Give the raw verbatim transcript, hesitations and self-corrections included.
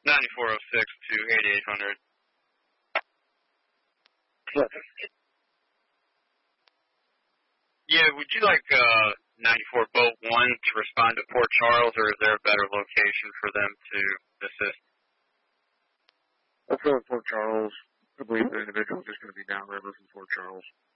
ninety-four oh six to eighty-eight hundred. Yes. Yeah, would you like uh, ninety-four Boat one to respond to Port Charles, or is there a better location for them to assist? Let's go with Port Charles. I believe the individual is just going to be downriver from Port Charles.